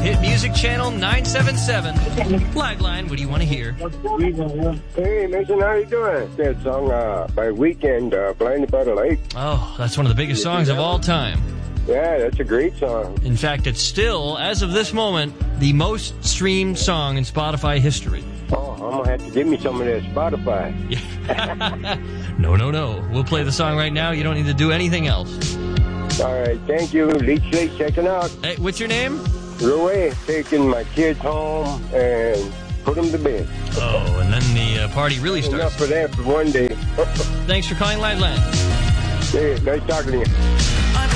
Hit Music Channel 977. Live line, what do you want to hear? Hey, Mason, how you doing? That song by Weeknd, Blinded by the Light. Oh, that's one of the biggest songs of all time. Yeah, that's a great song. In fact, it's still, as of this moment, the most streamed song in Spotify history. Oh, I'm going to have to give me some of that Spotify. No. We'll play the song right now. You don't need to do anything else. All right, thank you. Leech Lake checking out. Hey, what's your name? Roy, taking my kids home and put them to bed. Oh, and then the party really starts. Enough for that for one day. Thanks for calling Live Line. Hey, nice talking to you.